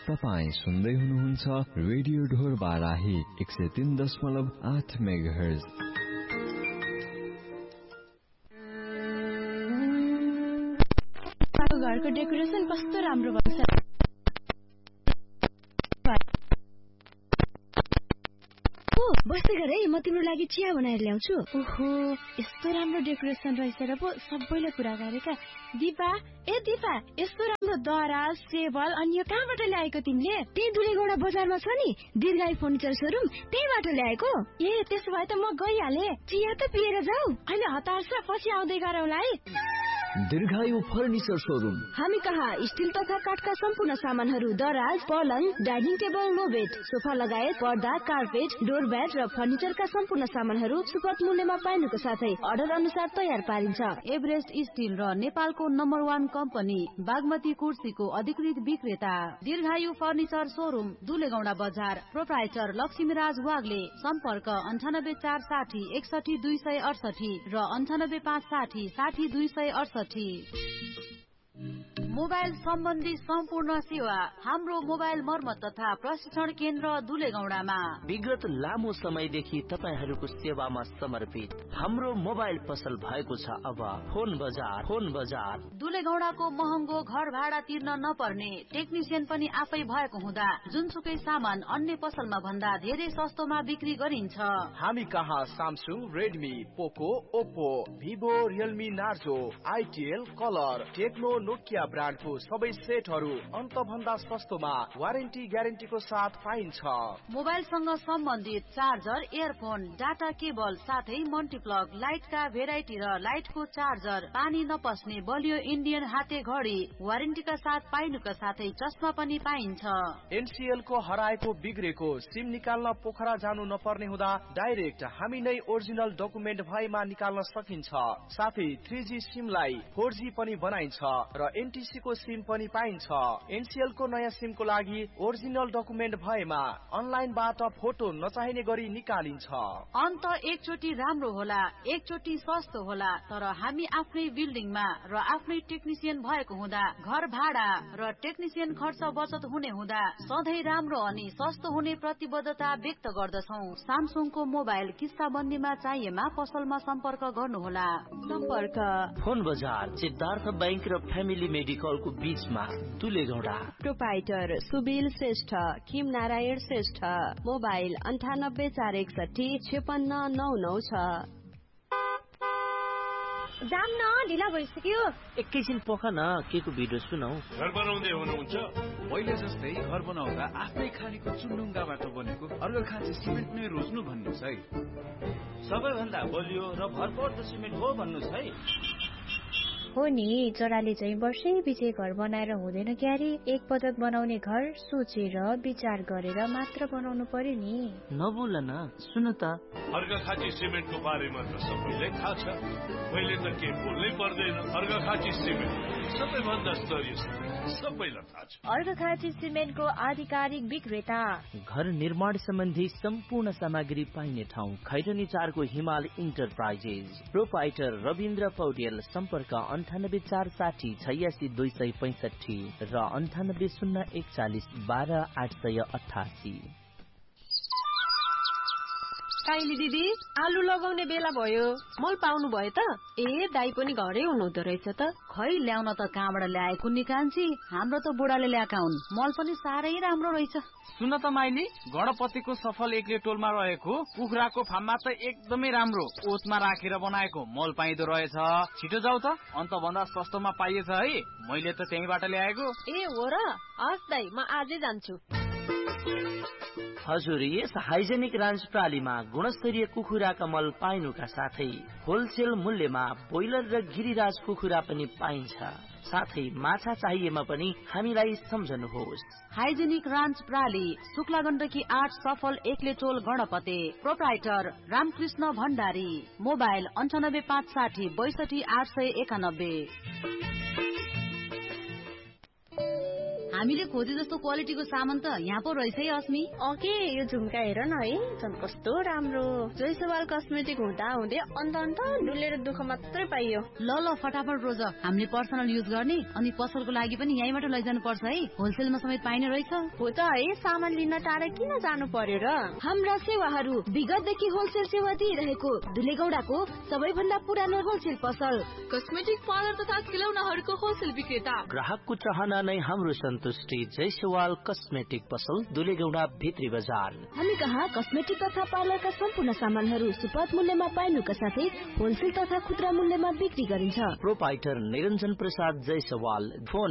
तपाईं सुन्दै हुनुहुन्छ रेडियो ढोर बाराही 103.8 मेगाहर्ज। घरको डेकोरेसन कस्तो राम्रो भएको छ। बस्दै गर है, म तिम्रो लागि चिया बनाएर ल्याउँछु। ओहो, यस्तो राम्रो डेकोरेसन रहेछ र पो सबैले कुरा गरेका। दिपा, ए दिपा, यस्तो राम्रो दराज, टेबल अनि यो कहाँबाट ल्याएको तिमीले? त्यही दुलेगौडा बजारमा छ नि दीर्घायु फर्निचर सोरुम, त्यहीबाट ल्याएको। ए त्यसो भए त म गइहाले। चिया त पिएर जाऊ। अहिले हतार छ, पछि आउँदै गरौँला है। दीर्घायु फर्निचर सोरुम। हामी कहाँ स्टिल तथा काठका सम्पूर्ण सामानहरू, दराज, पलङ, डाइनिङ टेबल, लो बेड, सोफा लगायत पर्दा, कार्पेट, डोरब्याट र फर्निचरका सम्पूर्ण सामानहरू सुपथ मूल्यमा पाइनुको साथै अर्डर अनुसार तयार पारिन्छ। एभरेस्ट स्टिल र नेपालको नम्बर 1 कम्पनी बागमती कुर्सीको अधिकृत विक्रेता दीर्घायु फर्निचर सोरुम, दुलेगौडा बजार। प्रोप्राइटर लक्ष्मीराज वाग्ले। सम्पर्क 98460 61268 र 98560 60268। मोबाइल सम्बन्धी सम्पूर्ण सेवा हाम्रो मोबाइल मर्मत तथा प्रशिक्षण केन्द्र दुलेगौडामा। विगत लामो समयदेखि तपाईहरूको सेवामा समर्पित हाम्रो मोबाइल पसल भएको छ अब फोन बजार। दुलेगौडाको महँगो घर भाडा तिर्न नपर्ने, टेक्निसियन पनि आफै भएको हुँदा जुनसुकै सामान अन्य पसलमा भन्दा धेरै सस्तोमा बिक्री गरिन्छ। हामी कहाँ सामसुङ, रेडमी, पोको, Oppo, Vivo, Realme, Narzo, आइटिएल, colour, Tecno, Nokia ब्रान्डको सबै सेटहरू अन्त भन्दा सस्तोमा वारेन्टी ग्यारेन्टीको साथ पाइन्छ। मोबाइलसँग सम्बन्धित चार्जर, इयरफोन, डाटा केबल साथै मल्टिप्लग, लाइटका भेराइटी र लाइटको चार्जर, पानी नपस्ने बलियो इन्डियन हाते घडी वारेन्टीका साथ पाइनुका साथै चस्मा पनि पाइन्छ। एनसीएल को हराएको बिग्रेको सिम निकाल्न पोखरा जानु नपर्ने हुँदा डाइरेक्ट हामी नै ओरिजिनल डकुमेन्ट भएमा निकाल्न सकिन्छ। साथै 3G सिमलाई 4G पनि बनाइन्छ र एनटीसी को सिम पनि पाइन्छ। एनसीएल को नयाँ सिम को लागि ओरिजिनल डकुमेन्ट भएमा अनलाइनबाट फोटो नचाहिने गरी निकालिन्छ। अन्त एकचोटि राम्रो होला, एकचोटि सस्तो होला, तर हामी आफ्नै बिल्डिङमा र आफ्नै टेक्निसियन भएको हुँदा घर भाडा र टेक्निसियन खर्च बचत हुने हुँदा सधैँ राम्रो अनि सस्तो हुने प्रतिबद्धता व्यक्त गर्दछौ। सामसुङको मोबाइल किस्ताबन्दीमा चाहिएमा पसलमा सम्पर्क गर्नुहोला। सम्पर्क फोन बजार, सिद्धार्थ बैंक र फ्यामिली मेडिकलको बीचमा, दुलेगौडा। प्रोप्राइटर सुबिल श्रेष्ठ, किम नारायण श्रेष्ठ। मोबाइल 98461 5699 छ। जाम न, ढिला भइसक्यो। एकैछिन पख न, के को भिडियो सुनौ। घर बनाउँदै हुनुहुन्छ? पहिले जस्तै घर बनाउँदा आफ्नै खानीको चुन्डुङ्गाबाट बनेको अर्घखाँची सिमेन्ट नै रोज्नु भन्नुहोस् है। सबैभन्दा बलियो र भरपर्दो सिमेन्ट हो भन्नुहोस् है। हो नि, जराले चाहिँ वर्षै पछि घर बनाएर हुँदैन क्यारे। एक पटक बनाउने घर सोचेर विचार गरेर मात्र बनाउनु पर्यो नि। नबोल न, सुन त। अर्घखाँची सिमेन्टको बारेमा त सबैलाई थाहा छ, मैले त के बोल्नै पर्दैन। अर्घखाँची सिमेन्ट सबैभन्दा स्तरीय सिमेन्ट, सबैलाई थाहा छ। अर्घखाँची सिमेन्टको आधिकारिक विक्रेता। घर निर्माण सम्बन्धी सम्पूर्ण सामग्री पाइने ठाउँ खैरनी 4 को हिमाल इन्टरप्राइजेस। प्रोप्राइटर रविन्द्र पौडेल। सम्पर्क 98460 86265 र 98041 12888। काइली दिदी, आलु लगाउने बेला भयो, मल पाउनु भयो त? ए दाई पनि घरै हुनुहुँदो रहेछ त। खै ल्याउन त कहाँबाट ल्याएको नि कान्छी, हाम्रो त बुढाले ल्याएका हुन्। मल पनि साह्रै राम्रो रहेछ। सुन त माइली, गणपतिको सफल एकले टोलमा रहेको कुखुराको फार्ममा त एकदमै राम्रो ओतमा राखेर बनाएको मल पाइदो रहेछ। छिटो जाऊ त, अन्त भन्दा सस्तोमा पाइएछ है। मैले त त्यहीबाट ल्याएको। ए हो र? हस् दाई, म आजै जान्छु। हजुर, यस हाइजेनिक रान्च प्रालीमा गुणस्तरीय कुखुराका मल पाइनुका साथै होलसेल मूल्यमा बोइलर र गिरिराज कुखुरा पनि पाइन्छ। साथै माछा चाहिएमा पनि हामीलाई सम्झनुहोस्। हाइजेनिक रान्च प्राली, शुक्ला गण्डकी 8 सफल एकले टोल गणपते। प्रोप्राइटर रामकृष्ण भण्डारी। मोबाइल 98560 62 891। हामीले खोजे जस्तो क्वालिटीको सामान त यहाँ पो रहेछ है अस्मी। ओके यो झुम्का हेर न है, झन् कस्तो राम्रो। जयसवाल कस्मेटिक हुँदा हुँदै अन्त डुलेर दुःख मात्रै पाइयो। ल फटाफट रोज, हामीले पर्सनल युज गर्ने अनि पसलको लागि पनि यहीँबाट लैजानु पर्छ है, होलसेलमा समेत पाइने रहेछ। हो त है, सामान लिन टाढा किन जानु पर्यो र। हाम्रा सेवाहरू विगतदेखि होलसेल सेवा दिइरहेको दुलेगौडाको सबैभन्दा पुरानो होलसेल पसल, कस्मेटिक पार्लर तथा खिलौनाहरूको होलसेल विक्रेता। ग्राहकको चाहना नै हाम्रो सन्तुष्टि। जयसवाल कस्मेटिक पसल, दुलेगौडा भित्री बजार। हामी कहाँ कस्मेटिक तथा पार्लरका सम्पूर्ण सामानहरू सुपथ मूल्यमा पाइनुका साथै होलसेल तथा खुद्रा मूल्यमा बिक्री गरिन्छ। प्रोपाइटर निरञ्जन प्रसाद जयसवाल। फोन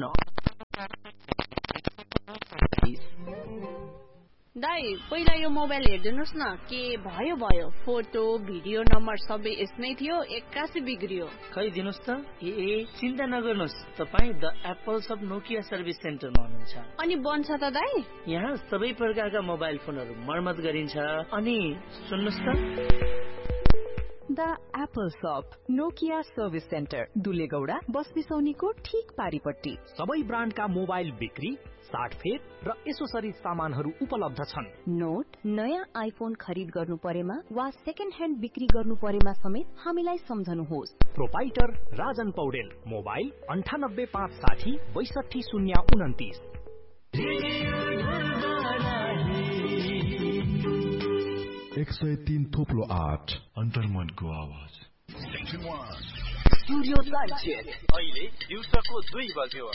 दाइ पहिला यो मोबाइल हेर्दिनुस् न, के भयो फोटो भिडियो नम्बर सबै यसमै थियो, 81 बिग्रियो। खै दिनुस् त। ए चिन्ता नगर्नुहोस्, तपाईँ the Apple sub Nokia service सेन्टरमा हुनुहुन्छ। अनि बन्छ त दाइ? यहाँ सबै प्रकारका मोबाइल फोनहरू मर्मत गरिन्छ। अनि सुन्नुहोस् त, द एप्पल शप नोकिया सर्भिस सेन्टर, दुलेगौडा बस बिसौनीको ठीक पारिपट्टि। सबै ब्रान्डका मोबाइल बिक्री, साटफेर र एसोसरिज सामानहरू उपलब्ध छन्। नोट, नयाँ आइफोन खरिद गर्नु परेमा वा सेकेन्ड ह्यान्ड बिक्री गर्नु परेमा समेत हामीलाई सम्झनुहोस्। प्रोपाइटर राजन पौडेल। मोबाइल 98560 62029। 103 थोप्लो 8 अन्तर्मनको आवाज। स्टुडियो टाइम चेक अहिले दिउँसोको 2 बज्यो।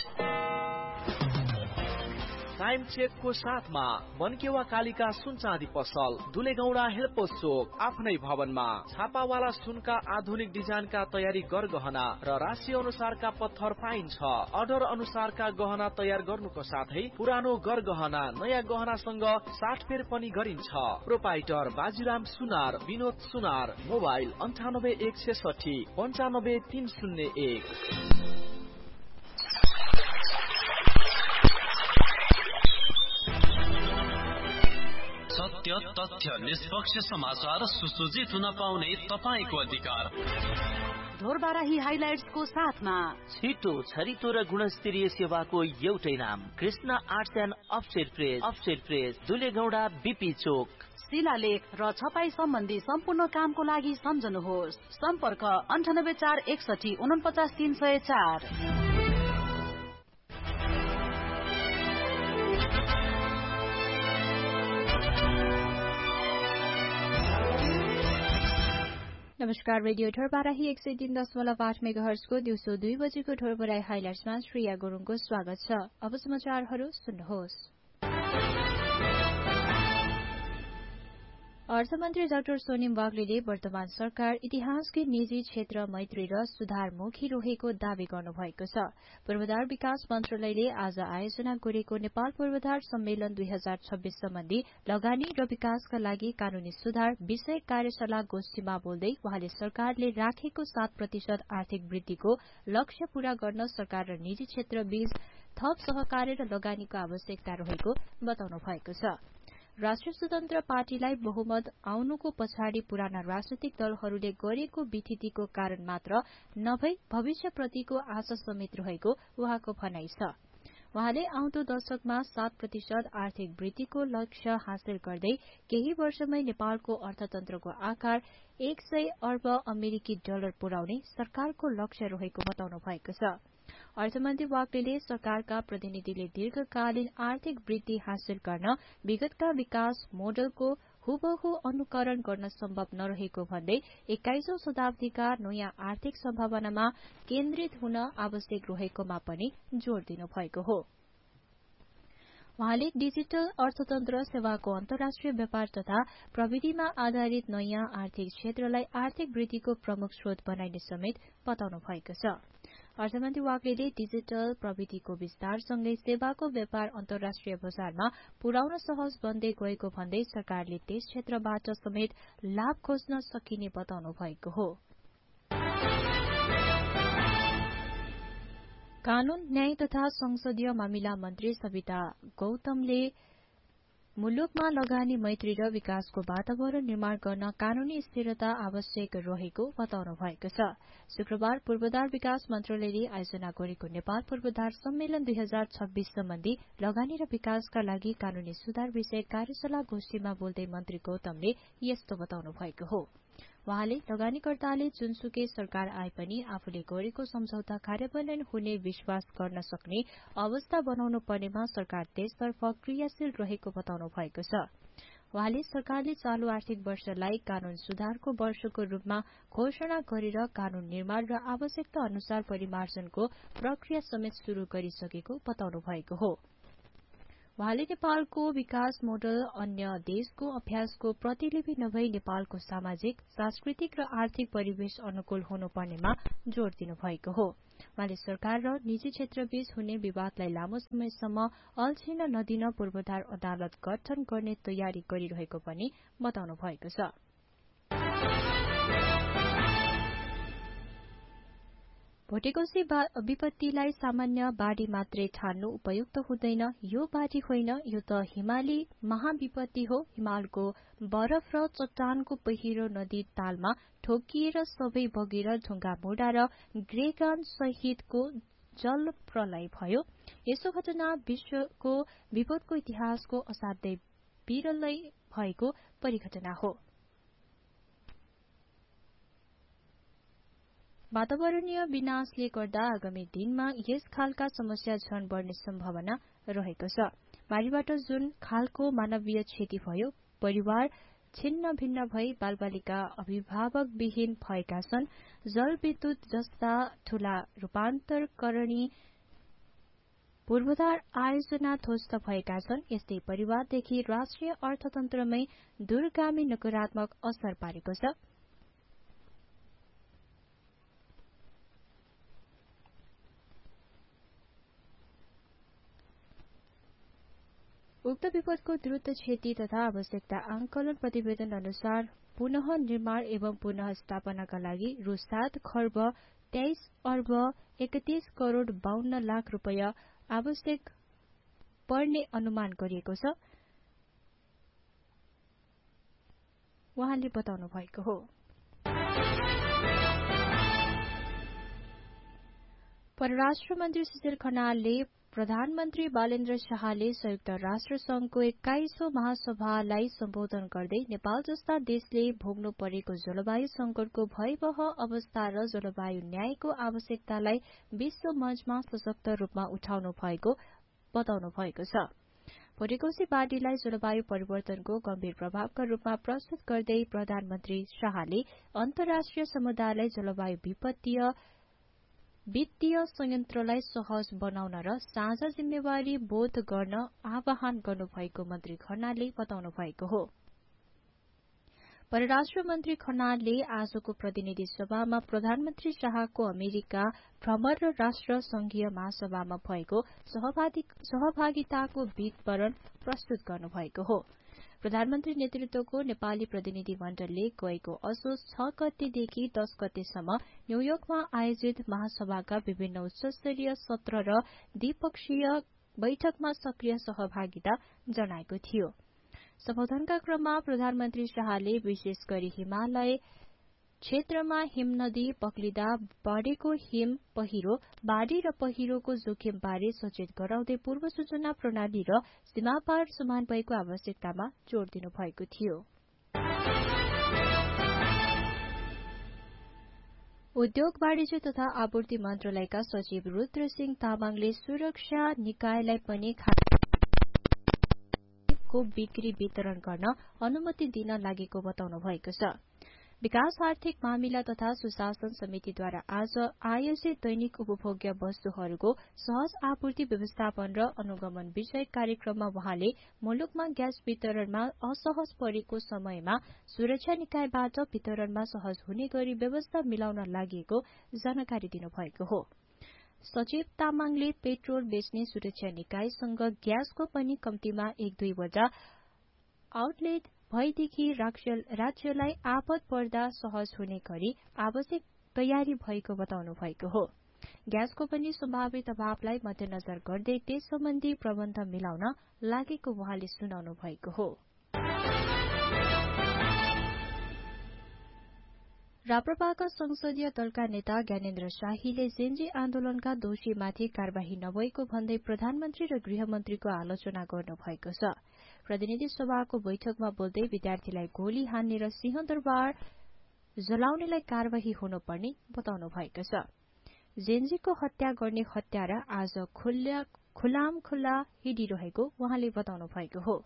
टाइम चेकको साथमा मनकेवा कालिका सुन चाँदी पसल, दुलेगौडा हेलपोस्ट चोक, आफ्नै भवनमा। छापावाला सुनका आधुनिक डिजाइनका तयारी गरगहना र राशि अनुसारका पत्थर पाइन्छ। अर्डर अनुसारका गहना तयार गर्नुको साथै पुरानो गरगहना नयाँ गहनासँग साटफेर पनि गरिन्छ। प्रोपाइटर बाजीराम सुनार, विनोद सुनार। मोबाइल 9816 95301। सत्य, तथ्य, निष्पक्ष समाचार सुसूचित हुन पाउने तपाईको अधिकार। ढोरबाराही हाइलाइट्सको साथमा छिटो, छरितो र गुणस्तरीय सेवाको एउटै नाम, Krishna arts and offset press, दुलेगौडा BP चोक। शिलालेख र छपाई सम्बन्धी सम्पूर्ण कामको लागि सम्झनुहोस्। सम्पर्क 98461 49304। नमस्कार, रेडियो ढोरबाराही 103.8 मेगाहर्जको दिउँसो 2 बजेको ढोरबाराही हाइलाइट्समा श्रेया गुरुङको स्वागत छ। अब समाचारहरू सुन्नुहोस्। अर्थमन्त्री डाक्टर सोनिम वाग्लेले वर्तमान सरकार इतिहासकै निजी क्षेत्र मैत्री र सुधारमुखी रहेको दावी गर्नुभएको छ। पूर्वाधार विकास मन्त्रालयले आज आयोजना गरेको नेपाल पूर्वाधार सम्मेलन 2026 सम्बन्धी लगानी र विकासका लागि कानूनी सुधार विषय कार्यशाला गोष्ठीमा बोल्दै वहाँले सरकारले राखेको 7% आर्थिक वृद्धिको लक्ष्य पूरा गर्न सरकार र निजी क्षेत्र बीच थप सहकार्य र लगानीको आवश्यकता रहेको बताउनु भएको छ। राष्ट्रिय स्वतन्त्र पार्टीलाई बहुमत आउनुको पछाडि पुराना राजनैतिक दलहरूले गरेको विथितिको कारण मात्र नभई भविष्यप्रतिको आशा समेत रहेको उहाँको भनाइ छ। वहाँले आउँदो दशकमा 7% आर्थिक वृद्धिको लक्ष्य हासिल गर्दै केही वर्षमै नेपालको अर्थतन्त्रको आकार 100 अर्ब अमेरिकी डलर पुर्याउने सरकारको लक्ष्य रहेको बताउनु भएको छ। अर्थमन्त्री वाग्लेले सरकारका प्रतिनिधिले दीर्घकालीन आर्थिक वृद्धि हासिल गर्न विगतका विकास मोडलको हुबहु अनुकरण गर्न सम्भव नरहेको भन्दै 21औं शताब्दीका नयाँ आर्थिक सम्भावनामा केन्द्रित हुन आवश्यक रहेकोमा पनि जोड़ दिनु भएको हो। वहाँले डिजिटल अर्थतन्त्र सेवाको अन्तर्राष्ट्रिय व्यापार तथा प्रविधिमा आधारित नयाँ आर्थिक क्षेत्रलाई आर्थिक वृद्धिको प्रमुख स्रोत बनाइने समेत बताउनु भएको छ। अर्थमन्त्री वाग्लेले डिजिटल प्रविधिको विस्तारसँगै सेवाको व्यापार अन्तर्राष्ट्रिय बजारमा पुर्याउन सहज बन्दै गएको भन्दै सरकारले त्यस क्षेत्रबाट समेत लाभ खोज्न सकिने बताउनु भएको हो। कानून, न्याय तथा संसदीय मामिला मन्त्री सविता गौतमले मुलुकमा लगानी मैत्री र विकासको वातावरण निर्माण गर्न कानूनी स्थिरता आवश्यक रहेको बताउनु भएको छ। शुक्रबार पूर्वाधार विकास मन्त्रालयले आयोजना गरेको नेपाल पूर्वाधार सम्मेलन 2026 सम्बन्धी लगानी र विकासका लागि कानूनी सुधार विषय कार्यशाला गोष्ठीमा बोल्दै मन्त्री गौतमले यस्तो बताउनु भएको हो। वहाँले लगानीकर्ताले जुनसुकै सरकार आए पनि आफूले गरेको सम्झौता कार्यान्वयन हुने विश्वास गर्न सक्ने अवस्था बनाउनु पर्नेमा सरकार त्यसतर्फ क्रियाशील रहेको बताउनु भएको छ। वहाँले सरकारले चालू आर्थिक वर्षलाई कानून सुधारको वर्षको रूपमा घोषणा गरेर कानून निर्माण र आवश्यकता अनुसार परिमार्जनको प्रक्रिया समेत शुरू गरिसकेको बताउनु भएको हो। वहाँले नेपालको विकास मोडल अन्य देशको अभ्यासको प्रतिलिपि नभई नेपालको सामाजिक, सांस्कृतिक र आर्थिक परिवेश अनुकूल हुनुपर्नेमा जोड़ दिनु भएको हो। वहाँले सरकार र निजी क्षेत्रबीच हुने विवादलाई लामो समयसम्म अल्झिन नदिन पूर्वाधार अदालत गठन गर्ने तयारी गरिरहेको पनि बताउनु भएको छ। भोटेकोशी विपत्तिलाई सामान्य बाढ़ी मात्रै ठान्नु उपयुक्त हुँदैन। यो बाढ़ी होइन, यो त हिमाली महाविपत्ति हो। हिमालको बरफ र चट्टानको पहिरो नदी तालमा ठोकिएर सबै बगेर ढुङ्गा मुडा र ग्रेगान सहितको जल प्रलय भयो। यसो घटना विश्वको विपदको इतिहासको असाध्यै विरलै भएको परिघटना हो। वातावरणीय विनाशले गर्दा आगामी दिनमा यस खालका समस्या झन बढ्ने सम्भावना रहेको छ। बाढ़ीबाट जुन खालको मानवीय क्षति भयो, परिवार छिन्न भिन्न भई बालबालिका अभिभावकविहीन भएका छन्। जलविद्युत जस्ता ठूला रूपान्तरकरणी पूर्वाधार आयोजना ध्वस्त भएका छन्। यस्तै परिवारदेखि राष्ट्रिय अर्थतन्त्रमै दूरगामी नकारात्मक असर पारेको छ। उक्त विपदको द्रुत क्षति तथा आवश्यकता आंकलन प्रतिवेदन अनुसार पुनः निर्माण एवं पुनः स्थापनाका लागि रु 7 खर्ब 23 अर्ब 31 करोड़ 52 लाख रुपैयाँ आवश्यक पर्ने अनुमान गरिएको छ, उहाँले बताउनु भएको हो। परराष्ट्र मन्त्री सुशील खनालले प्रधानमन्त्री बालेन्द्र शाहले संयुक्त राष्ट्र संघको 21औं महासभालाई सम्बोधन गर्दै नेपाल जस्ता देशले भोग्नु परेको जलवायु संकटको भयावह अवस्था र जलवायु न्यायको आवश्यकतालाई विश्व मञ्चमा सशक्त रूपमा उठाउनु भएको बताउनु भएको छ। भोटेकोशी बाढ़ीलाई जलवायु परिवर्तनको गम्भीर प्रभावका रूपमा प्रस्तुत गर्दै प्रधानमन्त्री शाहले अन्तर्राष्ट्रिय समुदायलाई जलवायु वित्तीय संयन्त्रलाई सहज बनाउन र साझा जिम्मेवारी बोध गर्न आह्वान गर्नुभएको मन्त्री खनालले बताउनु भएको हो। परराष्ट्र मन्त्री खनालले आजको प्रतिनिधि सभामा प्रधानमन्त्री शाहको अमेरिका भ्रमण र राष्ट्र संघीय महासभामा भएको सहभागिताको विवरण प्रस्तुत गर्नुभएको हो। प्रधानमन्त्री नेतृत्वको नेपाली प्रतिनिधि मण्डलले गएको असोज 6 गतेदेखि 10 गतेसम्म न्यूयोर्कमा आयोजित महासभाका विभिन्न उच्चस्तरीय सत्र र द्विपक्षीय बैठकमा सक्रिय सहभागिता जनाएको थियो। सम्बोधनका क्रममा प्रधानमन्त्री शाहले विशेष गरी हिमालय क्षेत्रमा हिमनदी पक्लिँदा बढेको हिम पहिरो, बाढ़ी र पहिरोको जोखिम बारे सचेत गराउँदै पूर्व सूचना प्रणाली र सीमापार समन्वयको आवश्यकतामा जोड़ दिनु भएको थियो। उद्योग, वाणिज्य तथा आपूर्ति मन्त्रालयका सचिव रुद्र सिंह तामाङले सुरक्षा निकायलाई पनि खाद्यको बिक्री वितरण गर्न अनुमति दिन लागेको बताउनु भएको छ। विकास आर्थिक मामिला तथा सुशासन समितिद्वारा आज आयोजित दैनिक उपभोग्य वस्तुहरूको सहज आपूर्ति व्यवस्थापन र अनुगमन विषय कार्यक्रममा वहाँले मुलुकमा ग्यास वितरणमा असहज परेको समयमा सुरक्षा निकायबाट वितरणमा सहज हुने गरी व्यवस्था मिलाउन लागेको जानकारी दिनुभएको हो। सचिव तामाङले पेट्रोल बेच्ने सुरक्षा निकायसँग ग्यासको पनि कम्तीमा 1-2 वटा आउटलेट भएदेखि राज्यलाई आपद पर्दा सहज हुने गरी आवश्यक तयारी भएको बताउनु भएको हो। ग्यासको पनि सम्भावित अभावलाई मध्यनजर गर्दै त्यस सम्बन्धी प्रबन्ध मिलाउन लागेको उहाँले सुनाउनु भएको हो। राप्रपाका संसदीय दलका नेता ज्ञानेन्द्र शाहीले जेनजी आन्दोलनका दोषीमाथि कार्यवाही नभएको भन्दै प्रधानमन्त्री र गृहमन्त्रीको आलोचना गर्नु भएको छ। प्रतिनिधि सभाको बैठकमा बोल्दै विद्यार्थीलाई गोली हान्ने र सिंहदरबार जलाउनेलाई कार्यवाही हुनुपर्ने बताउनु भएको छ। जेनजीको हत्या गर्ने हत्यारा आज खुल्ला हिँडिरहेको उहाँले बताउनु भएको हो।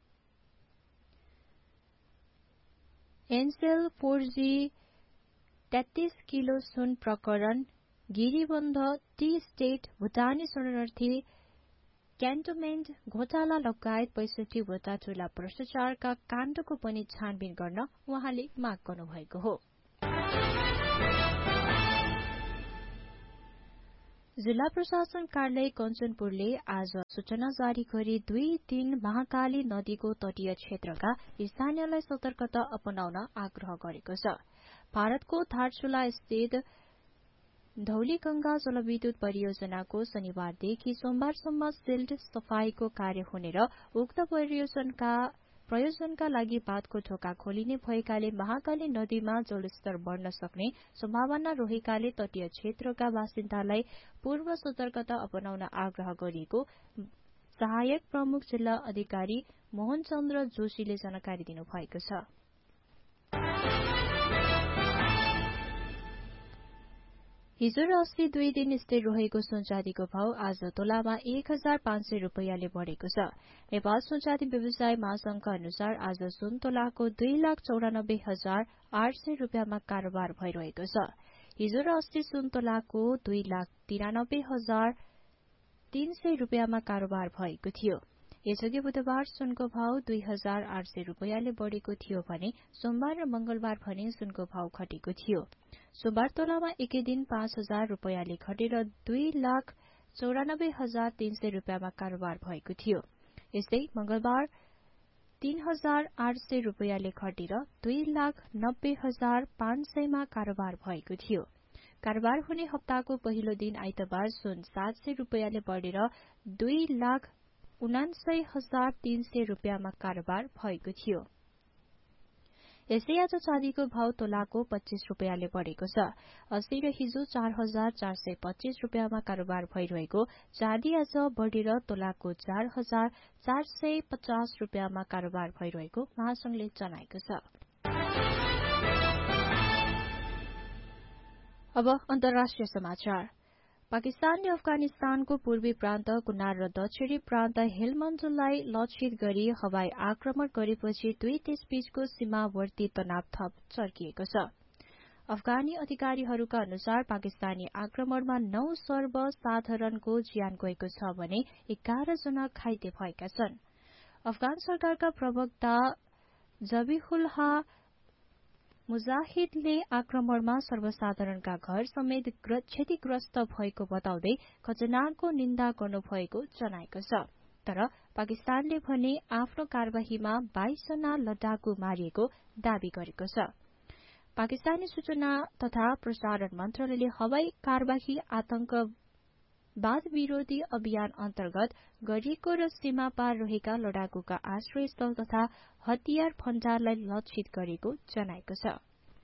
एनसेल 4G 33 किलो सुन प्रकरण, गिरीबन्ध, टी स्टेट, भुटानी शरणार्थी क्यान्टोमेन्ट घोटाला लगायत 65 वटा ठूला भ्रष्टाचारका काण्डको पनि छानबिन गर्न उहाँले माग गर्नुभएको हो। जिल्ला प्रशासन कार्यालय कञ्चनपुरले आज सूचना जारी गरी 2 दिन महाकाली नदीको तटीय क्षेत्रका स्थानीयलाई सतर्कता अपनाउन आग्रह गरेको छ। भारतको धारचुला स्थित धौलीगंगा जलविद्युत परियोजनाको शनिबारदेखि सोमबारसम्म सिल्ड सफाईको कार्य हुने र उक्त प्रयोजनका लागि बाँधको ढोका खोलिने भएकाले महाकाली नदीमा जलस्तर बढ्न सक्ने सम्भावना रहेकाले तटीय क्षेत्रका बासिन्दालाई पूर्व सतर्कता अपनाउन आग्रह गरिएको सहायक प्रमुख जिल्ला अधिकारी मोहन चन्द्र जोशीले जानकारी दिनुभएको छ। हिजो र अस्ति 2 दिन स्थिर रहेको सुनचाँदीको भाव आज तोलामा 1500 रुपैयाँले बढेको छ। नेपाल सुनचाँदी व्यवसाय महासंघका अनुसार आज सुन तोलाको 2,94,800 रुपियाँमा कारोबार भइरहेको छ। हिजो र अस्ति सुन तोलाको 2,93,300 रुपियाँमा कारोबार भएको थियो। यसअघि बुधबार सुनको भाव 2,800 रुपैयाँले बढेको थियो भने सोमबार र मंगलबार भने सुनको भाव घटेको थियो। सोमबार तोलामा एकै दिन 5,000 रुपैयाँले घटेर 2,94,300 रुपियाँमा कारोबार भएको थियो। यस्तै मंगलबार 3,800 रुपैयाँले घटेर 2,90,500 मा कारोबार भएको थियो। कारोबार हुने हप्ताको पहिलो दिन आइतबार सुन 700 रुपैयाँले बढेर 2,79,300 रुपियाँमा कारोबार भएको थियो। यसै आज चाँदीको भाव तोलाको 25 रुपैयाँले बढेको छ। अस्ति र हिजो 4,425 रुपियाँमा कारोबार भइरहेको चाँदी आज बढेर तोलाको 4,450 रुपियाँमा कारोबार भइरहेको महासंघले जनाएको छ। अब अन्तर्राष्ट्रिय समाचार। पाकिस्तानले अफगानिस्तानको पूर्वी प्रान्त कुनार र दक्षिणी प्रान्त हेलमण्डलाई लक्षित गरी हवाई आक्रमण गरेपछि 2 देशबीचको सीमावर्ती तनाव थप चर्किएको छ। अफगानी अधिकारीहरूका अनुसार पाकिस्तानी आक्रमणमा 9 सर्वसाधारणको ज्यान गएको छ भने 11 जना घाइते भएका छन्। अफगान सरकारका प्रवक्ता जबीहुल्लाह मुजाहिदले आक्रमणमा सर्वसाधारणका घर समेत क्षतिग्रस्त भएको बताउँदै घटनाको निन्दा गर्नुभएको जनाएको छ। तर पाकिस्तानले भने आफ्नो कार्यवाहीमा 22 जना लडाकु मारिएको दावी गरेको छ। पाकिस्तानी सूचना तथा प्रसारण मन्त्रालयले हवाई कार्यवाही आतंकवाद विरोधी अभियान अन्तर्गत गरिएको र सीमा पार रहेका लडाकुका आश्रयस्थल तथा हतियार भण्डारलाई लक्षित गरेको जनाएको छ।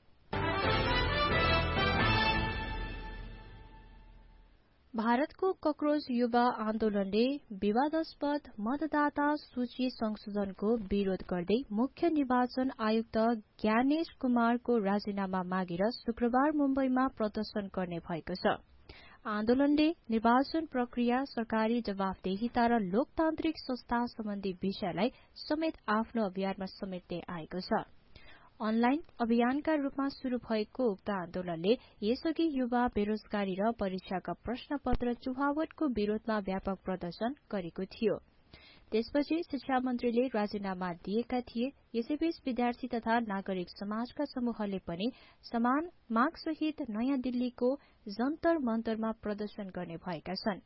भारतको कक्रोच युवा आन्दोलनले विवादास्पद मतदाता सूची संशोधनको विरोध गर्दै मुख्य निर्वाचन आयुक्त ज्ञानेश कुमारको राजीनामा मागेर शुक्रबार मुम्बईमा प्रदर्शन गर्ने भएको छ। आन्दोलनले निर्वाचन प्रक्रिया, सरकारी जवाफदेहिता र लोकतान्त्रिक संस्था सम्बन्धी विषयलाई समेत आफ्नो अभियानमा समेट्दै आएको छ। अनलाइन अभियानका रूपमा शुरू भएको उक्त आन्दोलनले यसअघि युवा बेरोजगारी र परीक्षाका प्रश्नपत्र चुहावटको विरोधमा व्यापक प्रदर्शन गरेको थियो। त्यसपछि शिक्षा मन्त्रीले राजीनामा दिएका थिए। यसैबीच विद्यार्थी तथा नागरिक समाजका समूहले पनि समान मागसहित नयाँ दिल्लीको जन्तर मन्तरमा प्रदर्शन गर्ने भएका छन्।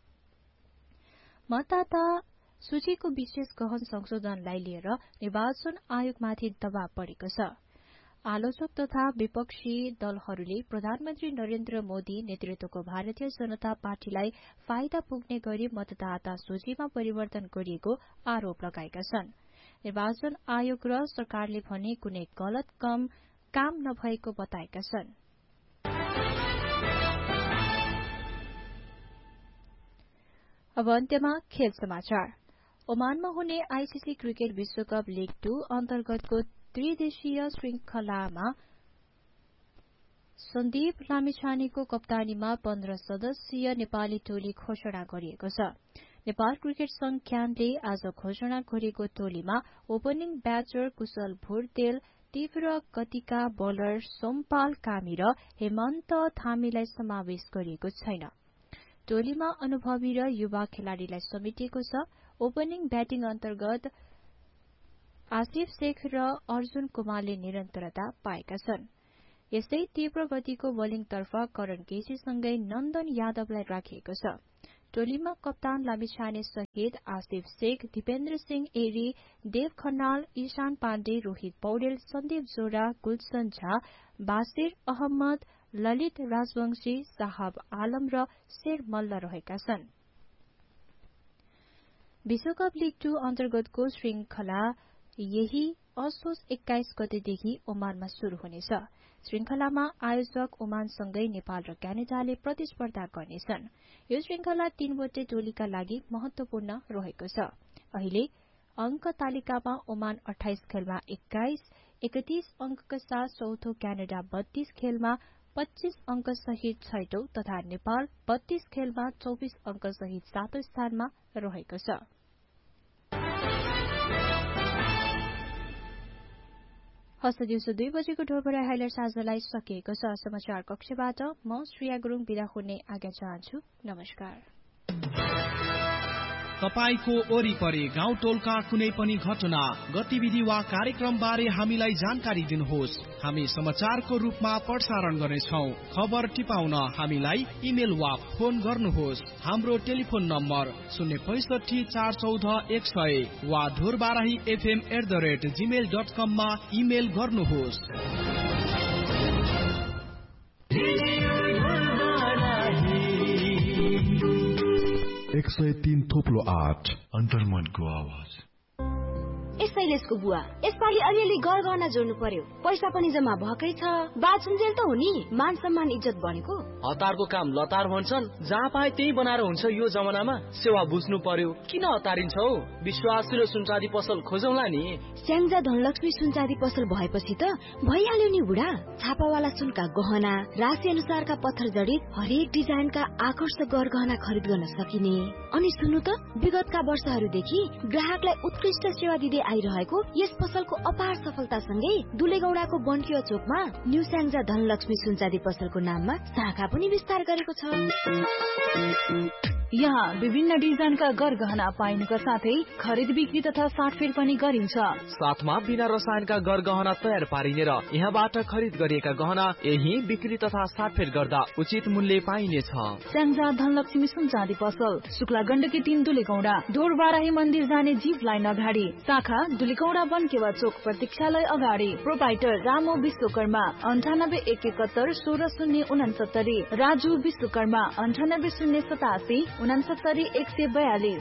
मतदाता सूचीको विशेष गहन संशोधनलाई लिएर निर्वाचन आयोगमाथि दबाव बढेको छ। आलोचक तथा विपक्षी दलहरूले प्रधानमन्त्री नरेन्द्र मोदी नेतृत्वको भारतीय जनता पार्टीलाई फाइदा पुग्ने गरी मतदाता सूचीमा परिवर्तन गरिएको आरोप लगाएका छन्। निर्वाचन आयोग र सरकारले भने कुनै गलत काम नभएको बताएका छन्। अब अन्त्यमा खेल समाचार। ओमानमा हुने आईसीसी क्रिकेट विश्वकप लीग 2 अन्तर्गतको त्रिदेशीय श्रृंखलामा सन्दीप लामिछानेको कप्तानीमा 15 सदस्यीय नेपाली टोली घोषणा गरिएको छ। नेपाल क्रिकेट संघ क्यानले आज घोषणा गरेको टोलीमा ओपनिङ ब्याटर कुशल भुर्तेल, तीव्र गतिका बोलर सोमपाल कामी र हेमन्त थामीलाई समावेश गरिएको छैन। टोलीमा अनुभवी र युवा खेलाड़ीलाई समेटिएको छ। ओपनिङ ब्याटिङ अन्तर्गत आसिफ शेख र अर्जुन कुमारले निरन्तरता पाएका छन्। यस्तै तीव्र गतिको बोलिङतर्फ करण केसीसँगै नन्दन यादवलाई राखिएको छ। टोलीमा कप्तान लामिछाने सहित आसिफ शेख, दिपेन्द्र सिंह एरी, देव खन्नाल, ईशान पाण्डे, रोहित पौडेल, सन्दीप जोरा, गुलशन झा, बासिर अहमद, ललित राजवंशी, साहब आलम र शेर मल्ल रहेका छन्। विश्वकप लीग 2 अन्तर्गतको श्रृंखला यही असोज 21 गतेदेखि ओमानमा शुरू हुनेछ। श्रृंखलामा आयोजक ओमानसँगै नेपाल र क्यानाडाले प्रतिस्पर्धा गर्नेछन्। यो श्रृंखला 3वटै टोलीका लागि महत्वपूर्ण रहेको छ। अहिले अंक तालिकामा ओमान 28 खेलमा 31 अंकका साथ चौथो, क्यानाडा 32 खेलमा 25 अंक सहित 6औं तथा नेपाल 32 खेलमा 24 अंक सहित 7औं स्थानमा रहेको छ। हस्त दिउँसो 2 बजेको ढोबरा हाइलाइट्स आजलाई सकिएको छ। समाचार कक्षबाट म श्रेया गुरुङ बिदा हुने आज्ञा चाहन्छु। नमस्कार। तपाईको वरिपरि गाउँ टोलका कुनै पनि घटना, गतिविधि वा कार्यक्रम बारे हामीलाई जानकारी दिनुहोस्। हामी समाचारको रूपमा प्रसारण गर्नेछौं। खबर टिपाउन हामीलाई इमेल वा फोन गर्नुहोस्। हाम्रो टेलिफोन नम्बर 065 414 100 वा ढोरबाराही fm@gmail.com मा इमेल गर्नुहोस्। 103 थोप्लो 8 अन्तर्मनको आवाज। शैलेशको बुवा, यसपालि अलिअलि गरगहना जोड्नु पर्यो। पैसा पनि जम्मा भएकै छ। बाछुन्जेल त हो नि, मान सम्मान इज्जत बढेको। हतारको काम लतार भन्छन्, जहाँ पाए त्यही बनाएर हुन्छ। यो जमानामा सेवा बुझ्नु पर्यो। किन हतारिन्छौ? विश्वासिलो सुनचाँदी पसल खोजौला नि। स्याङ्जा धनलक्ष्मी सुनचाँदी पसल भएपछि त भइहाल्यो नि बुढा। छापावाला सुनका गहना, राशि अनुसारका पत्थर जडित हरेक डिजाइनका आकर्षक गरगहना खरिद गर्न सकिने। अनि सुन्नु त, विगतका वर्षहरूदेखि ग्राहकलाई उत्कृष्ट सेवा दिँदै आइरहेको यस पसलको अपार सफलतासँगै दुलेगौडाको बन्किया चोकमा न्यू स्याङ्जा धनलक्ष्मी सुनचाँदी पसलको नाममा शाखा पनि विस्तार गरेको छ। यहाँ विभिन्न डिजाइनका गरगहना पाइनुका साथै खरिद बिक्री तथा साटफेर पनि गरिन्छ। साथमा बिना रसायनका गरगहना तयार पारिने र यहाँबाट खरिद गरिएका गहना यही बिक्री तथा साटफेर गर्दा उचित मूल्य पाइनेछ। स्याङ्जा धनलक्ष्मी सुनचाँदी पसल, शुक्ला गण्डकी 3 दुलेगौडा, ढोरबाराही मन्दिर जाने जीप लाइन अगाडि, शाखा दुलेगौडा बनकेवा चोक प्रतीक्षालय अगाडि। प्रोपाइटर रामो विश्वकर्मा 98 71 16 69, राजु विश्वकर्मा 98 087 69 142।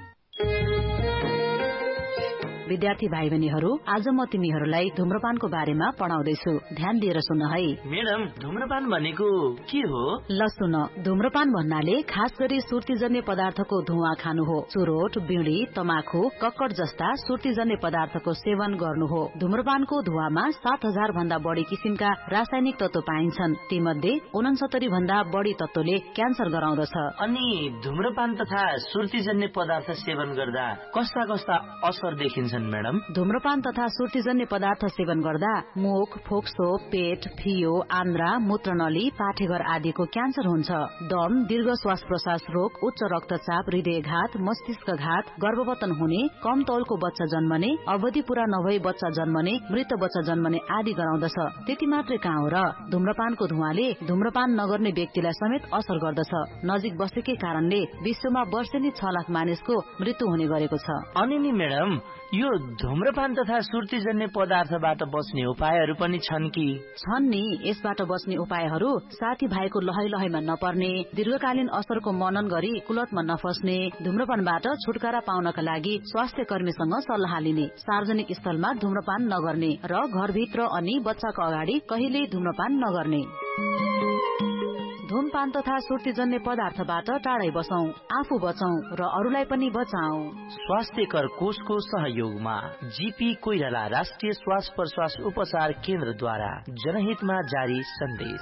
विद्यार्थी भाइ बहिनीहरू, आज म तिमीहरूलाई धूम्रपानको बारेमा पढाउँदैछु। ध्यान दिएर सुन है। मैडम, धूम्रपान भनेको के हो? ल सुन, धूम्रपान भन्नाले खास गरी सुर्तीजन्य पदार्थको धुवा खानु हो। चुरोट, बीड़ी, तमाखु, कक्कड जस्ता सुर्तीजन्य पदार्थको सेवन गर्नु हो। धूम्रपानको धुवामा 7000 भन्दा बढी किसिमका रासायनिक तत्व पाइन्छन्। तीमध्ये 69 भन्दा बढी तत्वले क्यान्सर गराउँदछ। अनि धूम्रपान तथा सुर्तीजन्य पदार्थ सेवन गर्दा कस्ता कस्ता असर देखिन्छ मैडम? धूम्रपान तथा सुर्तीजन्य पदार्थ सेवन गर्दा मुख, फोक्सो, पेट, फियो, आन्द्रा, मूत्रनली, पाठेघर आदिको क्यान्सर हुन्छ। दम, दीर्घ श्वास प्रश्वास रोग, उच्च रक्तचाप, हृदयघात, मस्तिष्कघात, गर्भवतन हुने, कम तौलको बच्चा जन्मने, अवधि पूरा नभई बच्चा जन्मने, मृत बच्चा जन्मने आदि गराउँदछ। त्यति मात्रै कहाँ हो र, धूम्रपानको धुवाले धूम्रपान नगर्ने व्यक्तिलाई समेत असर गर्दछ। नजिक बसेकै कारणले विश्वमा वर्षेनी 6 लाख मानिसको मृत्यु हुने गरेको छ। अनि नि मैडम, यो यो धूम्रपान तथा सुर्तीजन्य पदार्थबाट बच्ने उपायहरू पनि छन् कि? छन् नि। यसबाट बच्ने उपायहरू साथीभाइको लहैलहैमा नपर्ने, दीर्घकालीन असरको मनन गरी कुलतमा नफस्ने, धूम्रपानबाट छुटकारा पाउनका लागि स्वास्थ्य कर्मीसँग सल्लाह लिने, सार्वजनिक स्थलमा धूम्रपान नगर्ने र घरभित्र अनि बच्चाको अगाडि कहिल्यै धूम्रपान नगर्ने। धूमपान तथा सुर्तीजन्य पदार्थबाट टाढै बसौं, आफू बचौं र अरूलाई पनि बचाऊ। स्वास्थ्यकर कोषको सहयोगमा जीपी कोइराला राष्ट्रिय श्वास प्रश्वास उपचार केन्द्रद्वारा जनहितमा जारी सन्देश।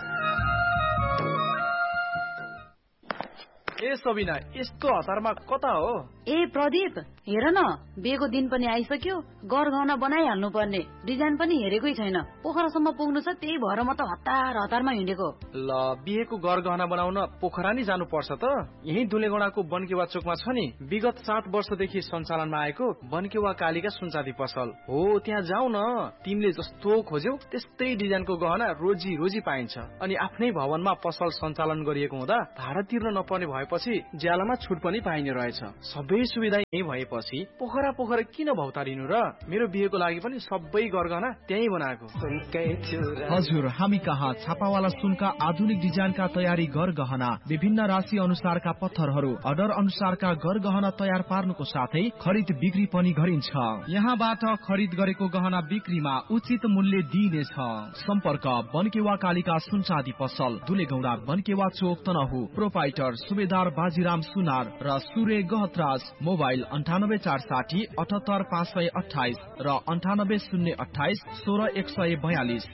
ए सबिना, यस्तो हतारमा कता हो? ए प्रदीप, हेर न, बिहेको दिन पनि आइसक्यो, गरगहना बनाइहाल्नु पर्ने। डिजाइन पनि हेरेकै छैन, पोखरासम्म पुग्नु छ, त्यही भएर म त हतारमा हिँडेको। ल, बिहेको गरगहना बनाउन पोखरा नै जानु पर्छ त? यही दुलेगौडाको बनकेवा चोकमा छ नि, विगत 7 वर्षदेखि सञ्चालनमा आएको बनकेवा कालिका सुनचाँदी पसल हो। त्यहाँ जाऊ न, तिमीले जस्तो खोज्यौ त्यस्तै डिजाइनको गहना रोजी पाइन्छ। अनि आफ्नै भवनमा पसल सञ्चालन गरिएको हुँदा भाडा तिर्न नपर्ने भएपछि ज्यालामा छुट पनि पाइने रहेछ। सबै सुविधा यही भएपछि पोखरा किन भौतारिनु र? मेरो बिहेको लागि पनि सबै गरगहना त्यही बनाएको। हजुर, हामी कहाँ छापावाला सुनका आधुनिक डिजाइनका तयारी गरगहना, विभिन्न राशि अनुसारका पत्थरहरू, अर्डर अनुसारका गरगहना तयार पार्नुको साथै खरिद बिक्री पनि गरिन्छ। यहाँबाट खरिद गरेको गहना बिक्रीमा उचित मूल्य दिइनेछ। सम्पर्क बनकेवा कालिका सुनचाँदी पसल, दुलेगौडा, बनकेवा चोक, तनहु। प्रोपाइटर सुबेदार बाजीराम सुनार र सूर्य गहतराज। मोबाइल 9846 78528 र 98028 16142।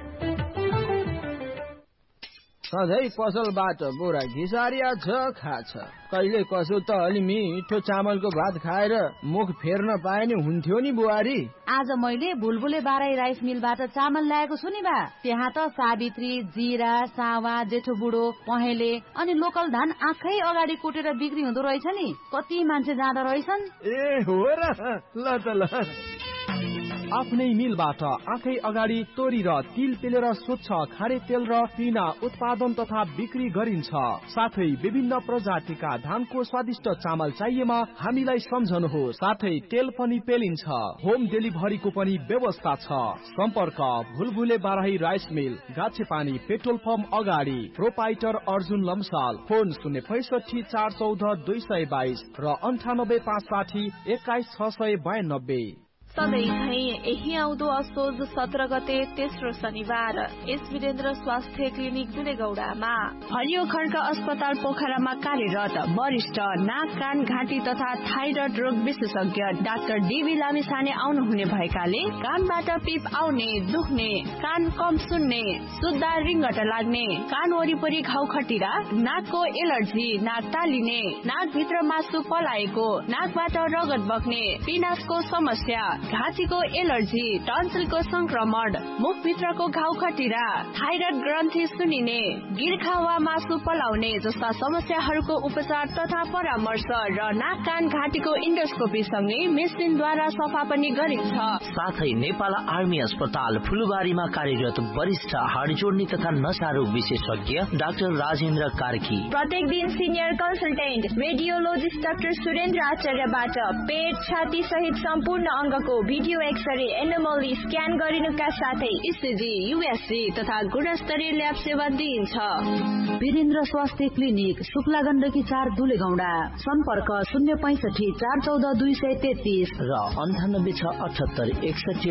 सधैँ पसलबाट बोरा घिसारिया छ खाछ, कहिले कसो त अलि मिठो चामलको भात खाएर मुख फेर्न पाए नि हुन्थ्यो नि बुहारी। आज मैले बुलबुले बाराई राइस मिलबाट चामल ल्याएको छु नि बा। त्यहाँ त सावित्री, जीरा, सावा, जेठो बुढो, पहेँले अनि लोकल धान आँखै अगाडि कुटेर बिक्री हुँदो रहेछ नि। कति मान्छे जाँदो रहेछन्। ए हो र, ल त ल। आफ्नै मिलबाट आँखै अगाडि तोरी र तिल पेलेर स्वच्छ खारे तेल र पिना उत्पादन तथा बिक्री गरिन्छ। साथै विभिन्न प्रजातिका धानको स्वादिष्ट चामल चाहिएमा हामीलाई सम्झनुहोस्। साथै तेल पनि पेलिन्छ। होम डेलिभरीको पनि व्यवस्था छ। सम्पर्क भुलभुले Barahi rice mill, गाछेपानी petrol pump अगाडि। प्रोपाइटर अर्जुन लम्साल। फोन 065 414 222 र 98 560 21 692। सधैँ चाहिँ यही आउँदो असोज 17 गते तेस्रो शनिबार एस वीरेन्द्र स्वास्थ्य क्लिनिक दुलेगौडामा हरियो खड्का अस्पताल पोखरामा कार्यरत वरिष्ठ नाक कान घाँटी तथा थाइरोइड रोग विशेषज्ञ डाक्टर डीबी लामिछाने आउनुहुने भएकाले कानबाट पिप आउने, दुख्ने, कान कम सुन्ने, सुत्दा रिङ्गट लाग्ने, कान वरिपरि घाउ खटिरा, नाकको एलर्जी, नाक तालिने, नाकभित्र मासु पलाएको, नाकबाट रगत बग्ने, पिनासको समस्या, घाँटीको एलर्जी, टन्सिलको संक्रमण, मुखभित्रको घाउ खटिरा, थाइरोइड ग्रन्थि सुनिने, गिर्खा वा मासु पलाउने जस्ता समस्याहरूको उपचार तथा परामर्श र नाक कान घाँटीको इन्डोस्कोपी सँगै मेसिनद्वारा सफा पनि गरिन्छ। साथै नेपाल आर्मी अस्पताल फुलबारीमा कार्यरत वरिष्ठ हाड जोड्ने तथा नसा रोग विशेषज्ञ डाक्टर राजेन्द्र कार्की। प्रत्येक दिन senior consultant radiologist doctor Surendra आचार्यबाट पेट, छाती सहित सम्पूर्ण अङ्गको भिडियो एक्सरे, एनोमली स्क्यान गरिनुका साथै इसिजी, युएसजी तथा गुणस्तरीय ल्याब सेवा दिइन्छ। वीरेन्द्र स्वास्थ्य क्लिनिक, शुक्ला गण्डकी 4 दुलेगौडा। सम्पर्क 065 414 233 र 98 678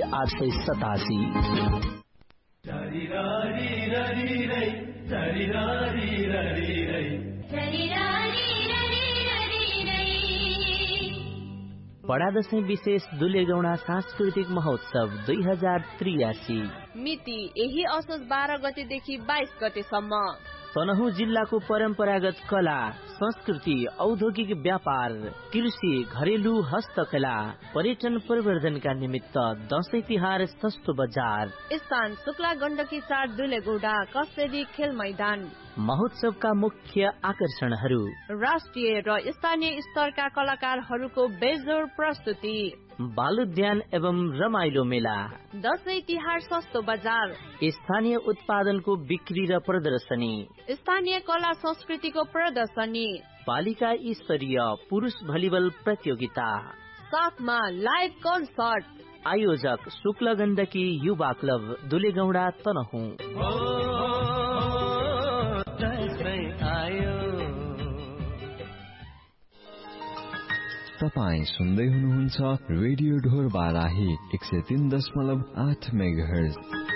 81 87। बडा दशैं विशेष दुलेगौडा सांस्कृतिक महोत्सव 2083 मिति यही असोज 12 गतेदेखि 22 गतेसम्म। तनहु जिल्लाको परम्परागत कला, संस्कृति, औद्योगिक व्यापार, कृषि, घरेलु हस्तकला, पर्यटन प्रवर्धनका निमित्त दशैं तिहार सस्तो बजार। स्थान शुक्ला गण्डकी 4 दुलेगौडा, कस्तेरी खेल मैदान। महोत्सवका मुख्य आकर्षणहरू राष्ट्रिय र स्थानीय स्तरका कलाकारहरूको बेजोड प्रस्तुति, बालोद्यान एवं रमाइलो मेला, दशैं तिहार सस्तो बजार, स्थानीय उत्पादनको बिक्री र प्रदर्शनी, स्थानीय कला संस्कृतिको प्रदर्शनी, बालिका स्तरीय पुरुष भलिबल प्रतियोगिता, साथमा लाइभ कन्सर्ट। आयोजक शुक्ल गण्डकी युवा क्लब दुलेगौडा तनहुँ। तपाईँ सुन्दै हुनुहुन्छ रेडियो ढोर बाराही 103.8 मेगाहर्ज।